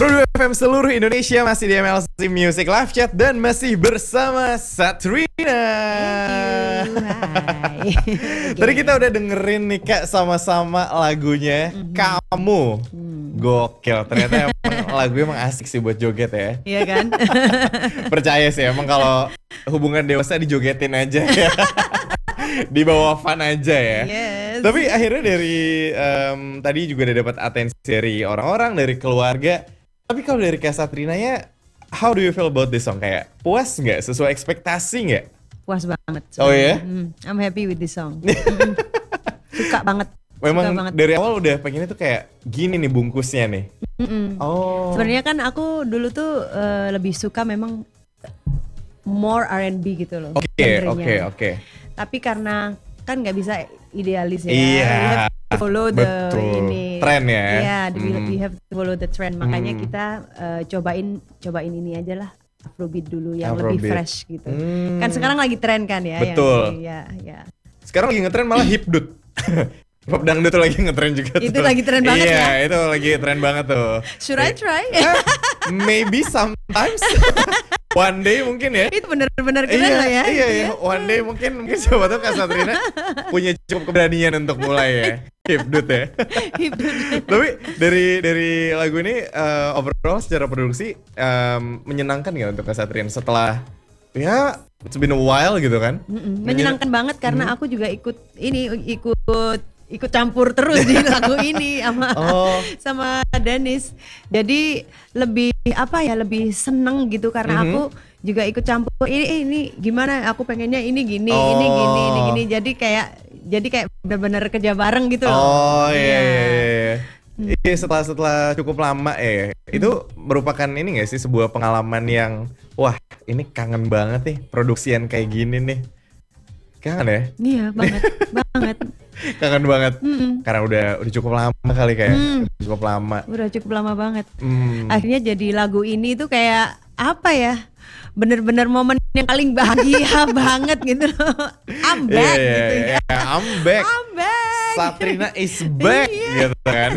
Pro FM seluruh Indonesia masih di MLC Music Live Chat dan masih bersama Satrina. Hai. Tadi kita udah dengerin nih Kak sama-sama lagunya Kamu. Gokil, ternyata emang lagu emang asik sih buat joget ya. Iya kan? Percaya sih emang kalau hubungan dewasa dijogetin aja ya. Di bawah fun aja ya. Yes. Tapi akhirnya dari tadi juga udah dapat atensi dari orang-orang, dari keluarga. Tapi kalau dari Kak Satrina ya, how do you feel about this song? Kayak puas nggak? Sesuai ekspektasi nggak? Puas banget. Oh ya? I'm happy with this song. Suka banget. Memang Suka banget. dari awal udah pengennya tuh kayak gini nih bungkusnya nih. Oh. Sebenarnya kan aku dulu tuh lebih suka memang more R&B gitu loh. Oke. Tapi karena kan nggak bisa idealis ya. Iya. We have to follow the Betul. ini. Tren ya. Iya, we have to follow the trend. Makanya kita cobain ini aja lah. Afrobeat dulu yang lebih Afrobeat. fresh gitu. Kan sekarang lagi tren kan ya. Betul. Ya. Sekarang lagi ngetren malah hipdut. Pop dangdut tuh lagi ngetren juga tuh. Itu lagi tren banget iya, ya. itu lagi tren banget tuh. Should I try? Maybe sometimes. One day mungkin ya. Itu bener-bener keren loh ya. Iya. One day mungkin siapa tahu Kak Satrina punya cukup keberanian untuk mulai ya. Hipdut ya. Tapi dari lagu ini overall secara produksi menyenangkan nggak untuk Kak Satrina setelah ya it's been a while gitu kan? Menyenangkan banget karena aku juga ikut campur terus di lagu ini sama Dennis. Jadi lebih lebih seneng gitu karena aku juga ikut campur. Ini gimana? Aku pengennya ini gini. Jadi kayak benar-benar kerja bareng gitu loh. Oh iya. Iya, setelah cukup lama itu merupakan ini nggak sih sebuah pengalaman yang wah ini kangen banget nih produksian kayak gini nih. Kangen ya? Iya banget. Kangen banget. Karena udah cukup lama kali kayak. Cukup lama. Udah cukup lama banget. Akhirnya jadi lagu ini tuh kayak apa ya? Bener-bener momen yang paling bahagia banget gitu loh. I'm back gitu ya. I'm back. Satrina is back gitu kan.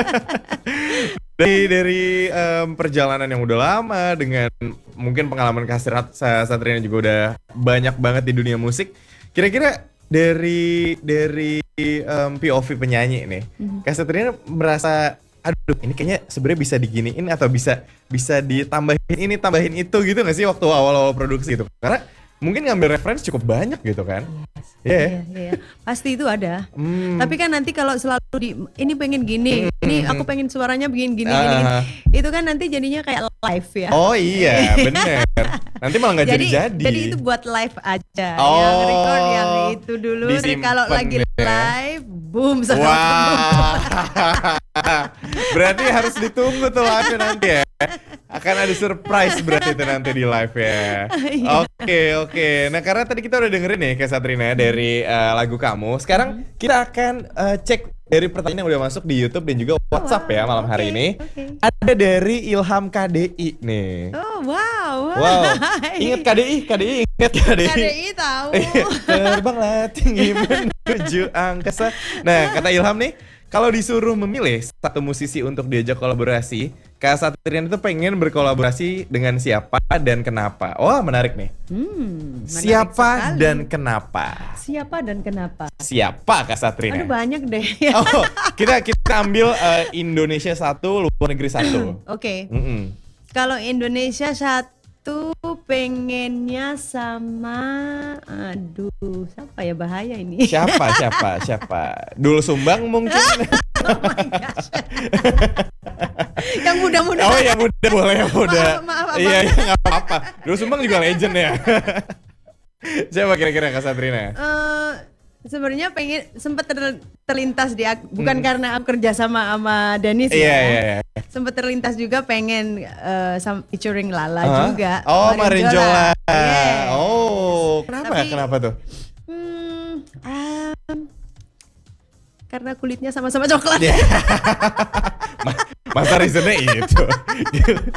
Dari perjalanan yang udah lama dengan mungkin pengalaman Kak Satrina juga udah banyak banget di dunia musik. Kira-kira dari POV penyanyi nih, Kak Satrina merasa aduh ini kayaknya sebenarnya bisa diginiin atau bisa ditambahin ini tambahin itu gitu nggak sih waktu awal produksi itu? Karena mungkin ngambil referensi cukup banyak gitu kan? Iya. Pasti itu ada. Tapi kan nanti kalau selalu ini pengen gini, ini aku pengen suaranya begini gini. Itu kan nanti jadinya kayak live ya. Oh iya, bener. Nanti malah nggak jadi. Jadi itu buat live aja. Yang record yang itu dulu. Kalau lagi live, boom sama. Wah. Berarti harus ditunggu tuh live nanti ya. Akan ada surprise berarti itu nanti di live ya. Oke. Nah karena tadi kita udah dengerin nih Kak Satrina dari lagu Kamu. Sekarang kita akan cek dari pertanyaan yang udah masuk di YouTube dan juga WhatsApp ya malam hari ini. Ada dari Ilham KDI nih. Oh wow. Ingat KDI? KDI tahu. Terbanglah tinggi menuju angkasa. Nah kata Ilham nih, kalau disuruh memilih satu musisi untuk diajak kolaborasi, Kak Satrina itu pengen berkolaborasi dengan siapa dan kenapa? Wah menarik nih. Siapa dan kenapa? Siapa Kak Satrina? Aduh banyak deh. Kita ambil Indonesia satu, luar negeri satu. Oke. Kalau Indonesia satu pengennya sama, aduh siapa ya, bahaya ini. Siapa? Dul Sumbang mungkin. Oh my gosh. Yang muda-muda. Oh yang muda boleh yang muda. Maaf. Iya nggak apa-apa. Dul Sumbang juga legend ya. Siapa kira-kira Kak Satrina? Sebenarnya pengen sempat terlintas bukan karena aku kerja sama Dennis ya. Iya. Sempat terlintas juga pengen featuring Lala juga. Oh Marinjola. Yeah. Oh kenapa tuh? Karena kulitnya sama-sama coklat. Masa reasonnya itu.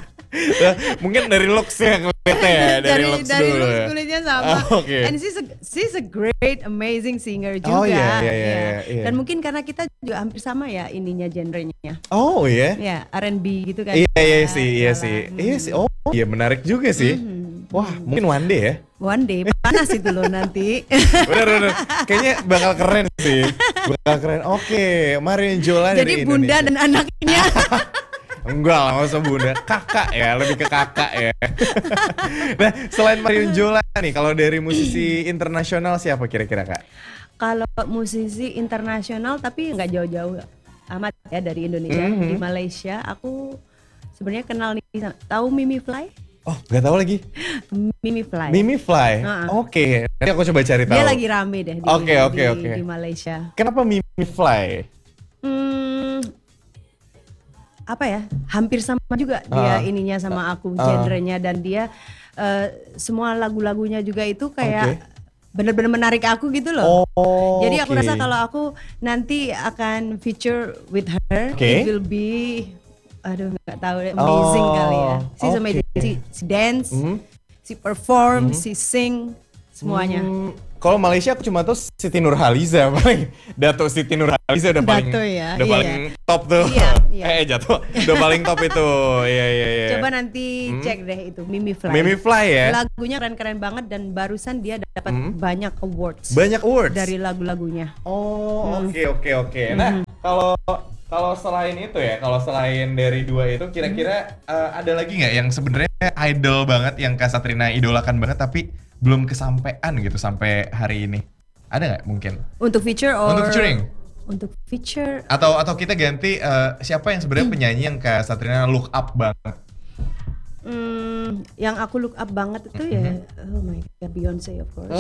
Mungkin dari looks-nya ngeliatnya ya, dari looks looks kulitnya sama. Okay. And she's a great, amazing singer juga. Oh iya. Dan mungkin karena kita juga hampir sama ya ininya genrenya. Oh iya. Ya R&B gitu kan. Iya sih. Oh iya menarik juga sih. Wah mungkin one day ya. One day panas itu loh nanti. Bener. Kayaknya bakal keren sih. Bakal keren. Oke, Marion Jola dari Indonesia. Jadi bunda dan anaknya. Enggak lah, masa bunda, kakak ya, lebih ke kakak ya. Nah, selain Marion Jola nih, kalau dari musisi internasional siapa kira-kira Kak? Kalau musisi internasional tapi nggak jauh-jauh amat ya dari Indonesia. Di Malaysia aku sebenarnya kenal nih, tahu Mimi Fly? Oh, nggak tahu lagi. Mimi Fly. Mimi Fly. Oke. Nanti aku coba cari tahu. Dia lagi rame deh di Malaysia. Kenapa Mimi Fly? Apa ya, hampir sama juga dia ininya sama aku, genrenya, dan dia semua lagu-lagunya juga itu kayak bener-bener menarik aku gitu loh. Jadi aku rasa kalau aku nanti akan feature with her, it will be, aduh nggak tahu, amazing kali ya. She's amazing, she dance, she perform, she sing, semuanya. Kalau Malaysia aku cuma tahu Siti Nurhaliza paling. Datuk Siti Nurhaliza udah paling top tuh. Iya. Jatuh. Udah paling top itu. Iya. Coba nanti cek deh itu Mimi Fly. Mimi Fly ya. Lagunya keren-keren banget dan barusan dia dapat banyak awards. Banyak awards dari lagu-lagunya. Oke. Nah, kalau selain itu ya, kalau selain dari dua itu kira-kira ada lagi nggak yang sebenarnya idol banget yang Kak Satrina idolakan banget tapi belum kesampaian gitu sampai hari ini? Ada nggak mungkin? Untuk feature or? Untuk featuring? Untuk feature. Atau kita ganti siapa yang sebenarnya penyanyi yang Kak Satrina look up banget? Yang aku look up banget itu ya, oh my god, Beyonce of course.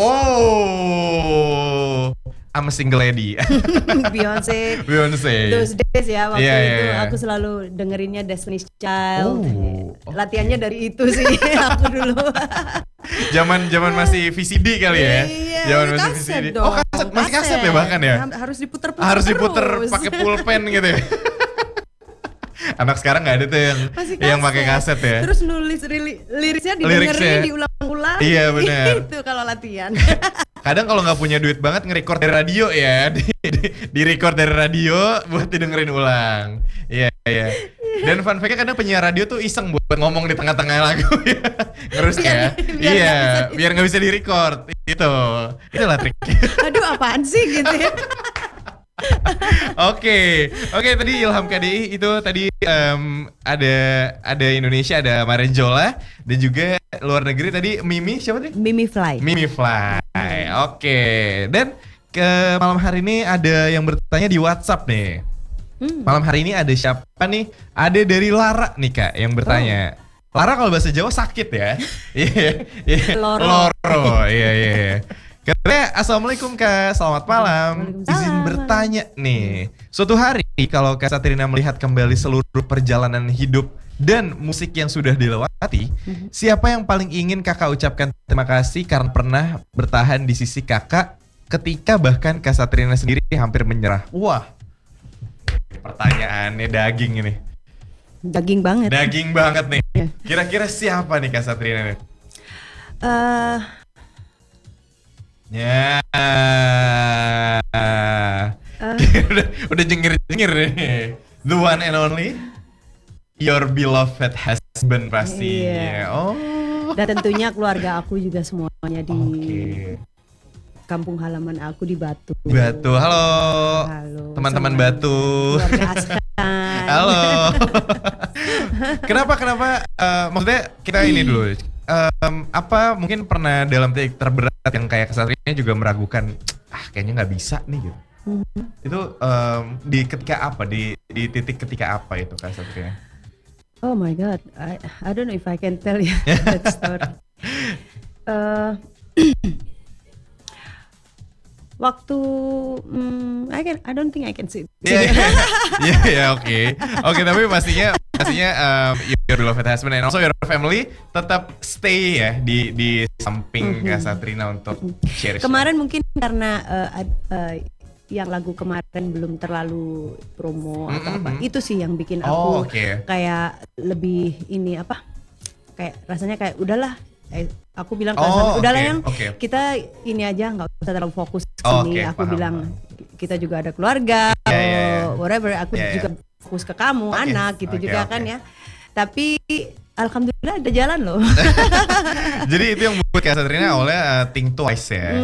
Oh, I'm a single lady. Beyonce. Those days ya, waktu itu aku selalu dengerinnya Destiny's Child. Latihannya dari itu sih aku dulu. Zaman masih VCD kali ya. Zaman masih VCD. Dong. Oh, masih kaset ya bahkan ya. Harus diputer pakai pulpen gitu ya. Anak sekarang nggak ada tuh yang pakai kaset ya. Terus nulis liriknya didengerin diulang-ulang. Iya benar. Itu kalau latihan. Kadang kalau nggak punya duit banget nge-record dari radio ya, di record dari radio buat didengerin ulang. Iya. Dan fun fact-nya kadang penyiar radio tuh iseng buat ngomong di tengah-tengah lagu ya. Ngerus ya. Biar nggak bisa di-record. Itulah triknya. Aduh apaan sih gitu ya. Oke, tadi Ilham KDI itu tadi ada Indonesia, ada Marion Jola, dan juga luar negeri tadi Mimi siapa tadi? Mimi Fly. Oke. Dan ke malam hari ini ada yang bertanya di WhatsApp nih. Malam hari ini ada siapa nih? Ada dari Lara nih Kak yang bertanya. Lara kalau bahasa Jawa sakit ya. Loro. Iya. Katanya, Assalamualaikum Kak, selamat malam. Izin bertanya nih, suatu hari kalau Kak Satrina melihat kembali seluruh perjalanan hidup dan musik yang sudah dilewati, siapa yang paling ingin Kakak ucapkan terima kasih karena pernah bertahan di sisi Kakak ketika bahkan Kak Satrina sendiri hampir menyerah? Wah, pertanyaannya daging ini. Daging banget nih. Kira-kira siapa nih Kak Satrina nih? Ya, udah jengir-jengir nih. The one and only, your beloved husband pastinya. Dan tentunya keluarga aku juga semuanya di kampung halaman aku di Batu. Halo. Teman-teman Batu. Keluarga Askan. Halo. Kenapa? Maksudnya kita ini dulu. Apa mungkin pernah dalam titik terberat yang kayak Satrina juga meragukan kayaknya nggak bisa nih gitu. Itu di ketika apa, di titik ketika apa itu Kak Satrina? Oh my god, I don't know if I can tell you that story. Waktu I don't think I can say. Oke, tapi pastinya your beloved husband and also your family tetap stay ya di samping Kak Satrina untuk share. Kemarin mungkin karena yang lagu kemarin belum terlalu promo atau apa, itu sih yang bikin aku kayak lebih ini kayak rasanya kayak udahlah Aku bilang udahlah yang okay. kita ini aja nggak usah terlalu fokus ke sini. Aku paham. bilang kita juga ada keluarga, whatever. Aku juga fokus ke kamu, anak gitu juga kan ya. Tapi alhamdulillah ada jalan loh. Jadi itu yang membuat Kak Satrina awalnya think twice ya.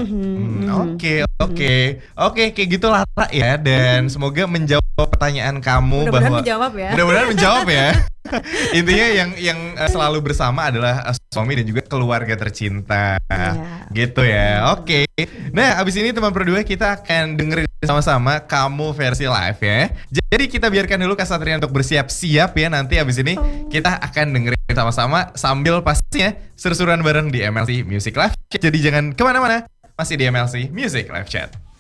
Oke, kayak gitu lah ya. Dan semoga menjawab pertanyaan kamu. Mudah-mudahan menjawab ya. Intinya yang selalu bersama adalah suami dan juga keluarga tercinta. Gitu ya. Oke. Nah, abis ini teman berdua kita akan dengerin sama-sama kamu versi live ya. Jadi kita biarkan dulu Kak Satrina untuk bersiap-siap ya. Nanti abis ini kita akan dengerin sama-sama sambil pastinya seru-seruan bareng di MLC Music Live Chat. Jadi jangan kemana-mana, masih di MLC Music Live Chat.